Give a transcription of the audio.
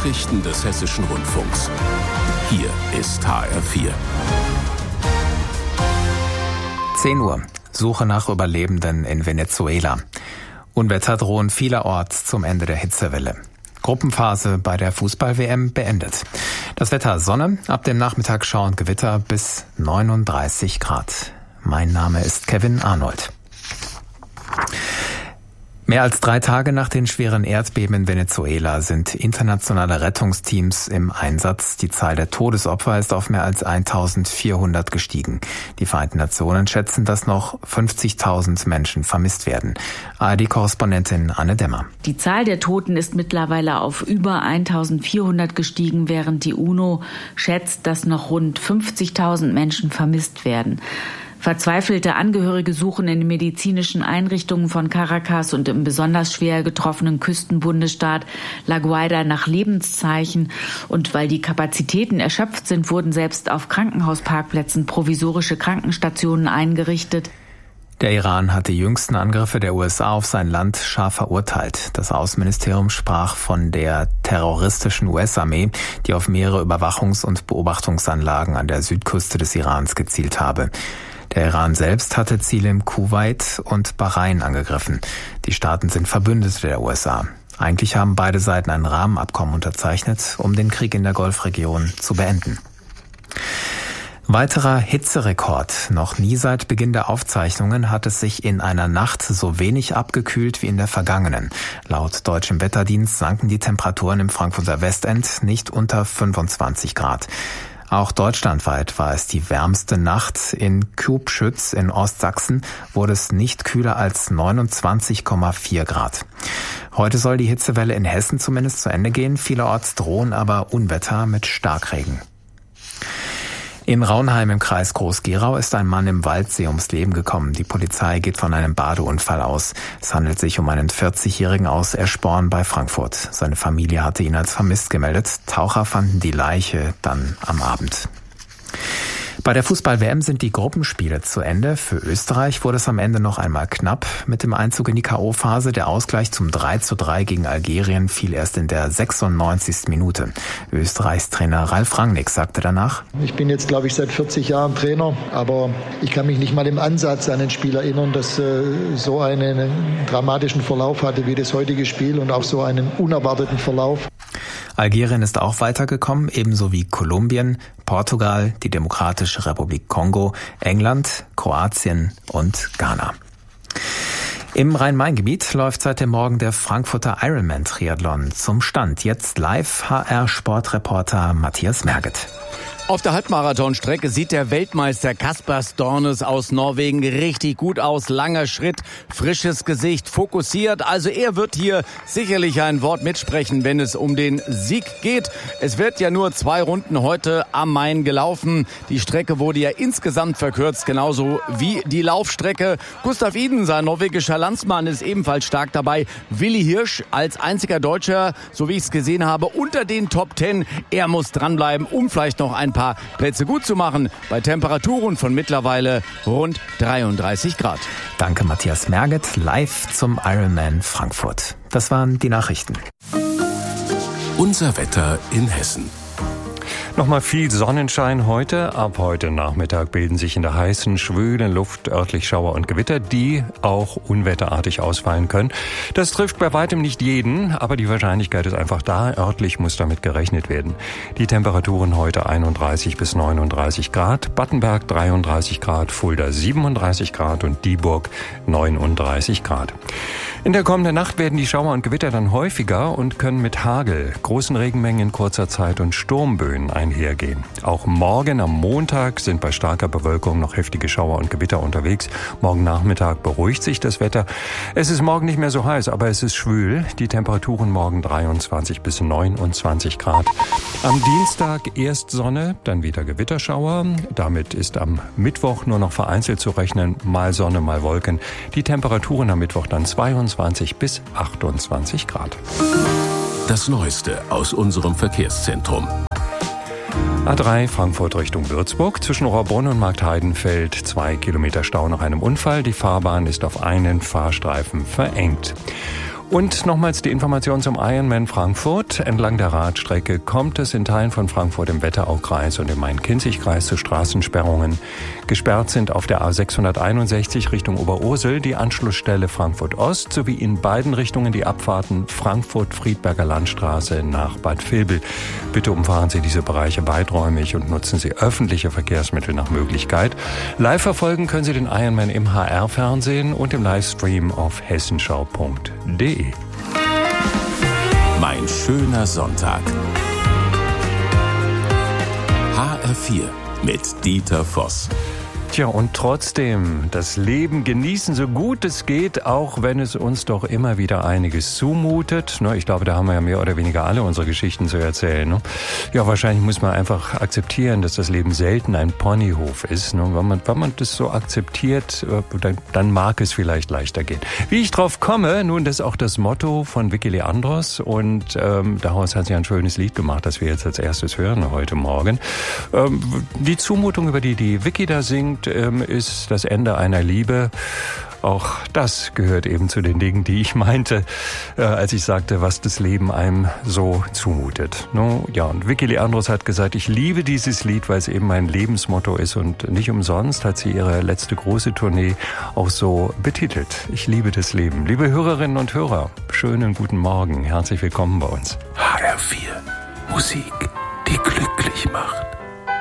Nachrichten des Hessischen Rundfunks. Hier ist HR4. 10 Uhr. Suche nach Überlebenden in Venezuela. Unwetter drohen vielerorts zum Ende der Hitzewelle. Gruppenphase bei der Fußball-WM beendet. Das Wetter Sonne, ab dem Nachmittag schauend Gewitter bis 39 Grad. Mein Name ist Kevin Arnold. Mehr als 3 Tage nach den schweren Erdbeben in Venezuela sind internationale Rettungsteams im Einsatz. Die Zahl der Todesopfer ist auf mehr als 1400 gestiegen. Die Vereinten Nationen schätzen, dass noch 50.000 Menschen vermisst werden. ARD-Korrespondentin Anne Demmer. Die Zahl der Toten ist mittlerweile auf über 1400 gestiegen, während die UNO schätzt, dass noch rund 50.000 Menschen vermisst werden. Verzweifelte Angehörige suchen in den medizinischen Einrichtungen von Caracas und im besonders schwer getroffenen Küstenbundesstaat La Guaira nach Lebenszeichen. Und weil die Kapazitäten erschöpft sind, wurden selbst auf Krankenhausparkplätzen provisorische Krankenstationen eingerichtet. Der Iran hat die jüngsten Angriffe der USA auf sein Land scharf verurteilt. Das Außenministerium sprach von der terroristischen US-Armee, die auf mehrere Überwachungs- und Beobachtungsanlagen an der Südküste des Irans gezielt habe. Der Iran selbst hatte Ziele im Kuwait und Bahrain angegriffen. Die Staaten sind Verbündete der USA. Eigentlich haben beide Seiten ein Rahmenabkommen unterzeichnet, um den Krieg in der Golfregion zu beenden. Weiterer Hitzerekord. Noch nie seit Beginn der Aufzeichnungen hat es sich in einer Nacht so wenig abgekühlt wie in der vergangenen. Laut deutschem Wetterdienst sanken die Temperaturen im Frankfurter Westend nicht unter 25 Grad. Auch deutschlandweit war es die wärmste Nacht. In Kübschütz in Ostsachsen wurde es nicht kühler als 29,4 Grad. Heute soll die Hitzewelle in Hessen zumindest zu Ende gehen. Vielerorts drohen aber Unwetter mit Starkregen. In Raunheim im Kreis Groß-Gerau ist ein Mann im Waldsee ums Leben gekommen. Die Polizei geht von einem Badeunfall aus. Es handelt sich um einen 40-Jährigen aus Eschborn bei Frankfurt. Seine Familie hatte ihn als vermisst gemeldet. Taucher fanden die Leiche dann am Abend. Bei der Fußball-WM sind die Gruppenspiele zu Ende. Für Österreich wurde es am Ende noch einmal knapp mit dem Einzug in die K.O.-Phase. Der Ausgleich zum 3:3 gegen Algerien fiel erst in der 96. Minute. Österreichs Trainer Ralf Rangnick sagte danach: Ich bin jetzt, glaube ich, seit 40 Jahren Trainer, aber ich kann mich nicht mal im Ansatz an ein Spiel erinnern, das so einen dramatischen Verlauf hatte wie das heutige Spiel und auch so einen unerwarteten Verlauf. Algerien ist auch weitergekommen, ebenso wie Kolumbien, Portugal, die Demokratische Republik Kongo, England, Kroatien und Ghana. Im Rhein-Main-Gebiet läuft seit dem Morgen der Frankfurter Ironman-Triathlon. Zum Stand jetzt live HR-Sportreporter Matthias Merget. Auf der Halbmarathonstrecke sieht der Weltmeister Kasper Stornes aus Norwegen richtig gut aus. Langer Schritt, frisches Gesicht, fokussiert. Also er wird hier sicherlich ein Wort mitsprechen, wenn es um den Sieg geht. Es wird ja nur 2 Runden heute am Main gelaufen. Die Strecke wurde ja insgesamt verkürzt, genauso wie die Laufstrecke. Gustav Iden, sein norwegischer Landsmann, ist ebenfalls stark dabei. Willi Hirsch als einziger Deutscher, so wie ich es gesehen habe, unter den Top 10. Er muss dranbleiben, um vielleicht noch ein paar Plätze gut zu machen, bei Temperaturen von mittlerweile rund 33 Grad. Danke Matthias Merget, live zum Ironman Frankfurt. Das waren die Nachrichten. Unser Wetter in Hessen. Nochmal viel Sonnenschein heute. Ab heute Nachmittag bilden sich in der heißen, schwülen Luft örtlich Schauer und Gewitter, die auch unwetterartig ausfallen können. Das trifft bei weitem nicht jeden, aber die Wahrscheinlichkeit ist einfach da. Örtlich muss damit gerechnet werden. Die Temperaturen heute 31 bis 39 Grad, Battenberg 33 Grad, Fulda 37 Grad und Dieburg 39 Grad. In der kommenden Nacht werden die Schauer und Gewitter dann häufiger und können mit Hagel, großen Regenmengen in kurzer Zeit und Sturmböen einhergehen. Auch morgen am Montag sind bei starker Bewölkung noch heftige Schauer und Gewitter unterwegs. Morgen Nachmittag beruhigt sich das Wetter. Es ist morgen nicht mehr so heiß, aber es ist schwül. Die Temperaturen morgen 23 bis 29 Grad. Am Dienstag erst Sonne, dann wieder Gewitterschauer. Damit ist am Mittwoch nur noch vereinzelt zu rechnen. Mal Sonne, mal Wolken. Die Temperaturen am Mittwoch dann 22 bis 28 Grad. Das Neueste aus unserem Verkehrszentrum. A3 Frankfurt Richtung Würzburg. Zwischen Rohrbrunn und Marktheidenfeld 2 Kilometer Stau nach einem Unfall. Die Fahrbahn ist auf einen Fahrstreifen verengt. Und nochmals die Information zum Ironman Frankfurt. Entlang der Radstrecke kommt es in Teilen von Frankfurt im Wetteraukreis und im Main-Kinzig-Kreis zu Straßensperrungen. Gesperrt sind auf der A661 Richtung Oberursel die Anschlussstelle Frankfurt Ost sowie in beiden Richtungen die Abfahrten Frankfurt-Friedberger Landstraße nach Bad Vilbel. Bitte umfahren Sie diese Bereiche weiträumig und nutzen Sie öffentliche Verkehrsmittel nach Möglichkeit. Live verfolgen können Sie den Ironman im HR-Fernsehen und im Livestream auf hessenschau.de. Mein schöner Sonntag. HR4 mit Dieter Voss. Tja, und trotzdem das Leben genießen, so gut es geht, auch wenn es uns doch immer wieder einiges zumutet. Ich glaube, da haben wir ja mehr oder weniger alle unsere Geschichten zu erzählen. Ja, wahrscheinlich muss man einfach akzeptieren, dass das Leben selten ein Ponyhof ist. Wenn man das so akzeptiert, dann mag es vielleicht leichter gehen. Wie ich drauf komme, nun, das ist auch das Motto von Vicky Leandros. Und daraus hat sie ein schönes Lied gemacht, das wir jetzt als erstes hören heute Morgen. Die Zumutung, über die Vicky da singt, ist das Ende einer Liebe. Auch das gehört eben zu den Dingen, die ich meinte, als ich sagte, was das Leben einem so zumutet. Ja, und Vicky Leandros hat gesagt, ich liebe dieses Lied, weil es eben mein Lebensmotto ist, und nicht umsonst hat sie ihre letzte große Tournee auch so betitelt. Ich liebe das Leben. Liebe Hörerinnen und Hörer, schönen guten Morgen. Herzlich willkommen bei uns. HR4 Musik, die glücklich macht.